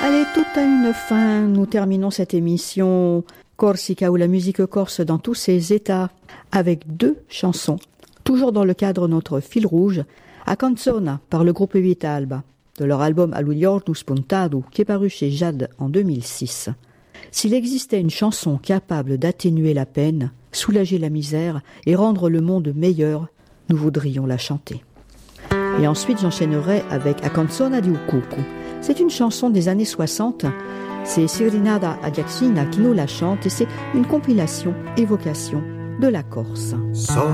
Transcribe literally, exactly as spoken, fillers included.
Allez, tout a une fin. Nous terminons cette émission Corsica ou la musique corse dans tous ses états avec deux chansons, toujours dans le cadre de notre fil rouge, A Canzona par le groupe Vitalba, de leur album A Lugliorno Spuntato qui est paru chez Jade en deux mille six. S'il existait une chanson capable d'atténuer la peine, soulager la misère et rendre le monde meilleur, nous voudrions la chanter. Et ensuite j'enchaînerai avec A Canzona di Ukuku. C'est une chanson des années soixante, c'est Sirinada Agiaccina qui nous la chante et c'est une compilation évocation de la Corse. So